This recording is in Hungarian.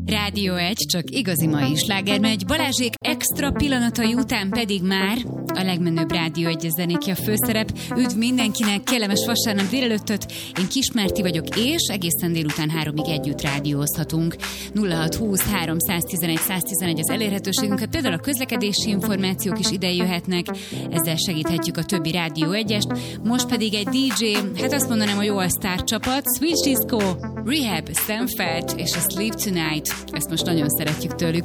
Rádió 1, csak igazi mai sláger megy. Balázsék extra pillanatai után pedig már a legmenőbb Rádió 1 zenéki a főszerep. Üdv mindenkinek, kellemes vasárnap délelőttöt. Én Kis Márti vagyok, és egészen délután 3-ig együtt rádiózhatunk. 0620 311 111 az elérhetőségünket, például a közlekedési információk is ide jöhetnek, ezzel segíthetjük a többi Rádió 1-est. Most pedig egy DJ, hát azt mondanám, hogy all-star csapat, Switch Disco, Rehab, Stanford és a Sleep Tonight. Ezt most nagyon szeretjük tőlük.